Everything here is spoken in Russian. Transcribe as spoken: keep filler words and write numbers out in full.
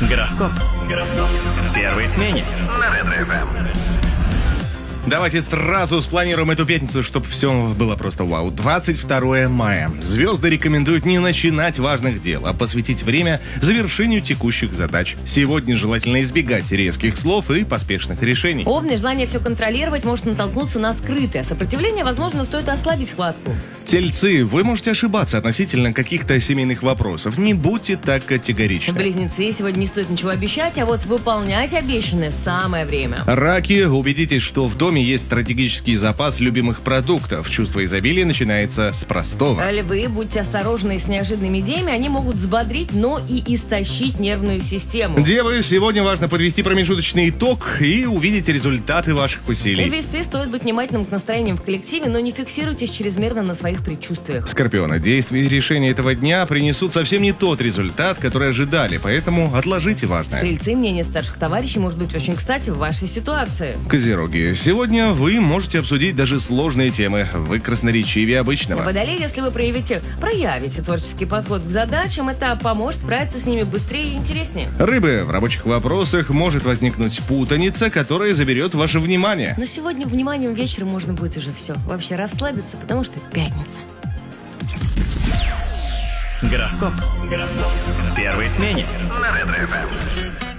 Гороскоп. Гороскоп. В первой смене. На Ретро-ФМ. Давайте сразу спланируем эту пятницу, чтобы все было просто вау. двадцать второе мая. Звезды рекомендуют не начинать важных дел, а посвятить время завершению текущих задач. Сегодня желательно избегать резких слов и поспешных решений. Овны, желание все контролировать может натолкнуться на скрытое сопротивление, возможно, стоит ослабить хватку. Тельцы, вы можете ошибаться относительно каких-то семейных вопросов. Не будьте так категоричны. Близнецы, сегодня не стоит ничего обещать, а вот выполнять обещанное самое время. Раки, убедитесь, что в доме есть стратегический запас любимых продуктов. Чувство изобилия начинается с простого. Львы, будьте осторожны с неожиданными идеями, они могут взбодрить, но и истощить нервную систему. Девы, сегодня важно подвести промежуточный итог и увидеть результаты ваших усилий. Весы, стоит быть внимательным к настроениям в коллективе, но не фиксируйтесь чрезмерно на своих предчувствиях. Скорпионы, действия и решения этого дня принесут совсем не тот результат, который ожидали, поэтому отложите важное. Стрельцы, мнение старших товарищей может быть очень кстати в вашей ситуации. Козероги, сегодня вы можете обсудить даже сложные темы. Вы красноречивее обычного. Водолей, если вы проявите, проявите творческий подход к задачам, это поможет справиться с ними быстрее и интереснее. Рыбы, в рабочих вопросах может возникнуть путаница, которая заберет ваше внимание. Но сегодня вниманием вечером можно будет уже все. Вообще расслабиться, потому что пятница. Гороскоп. Гороскоп. В первой смене. На Ретро-ФМ.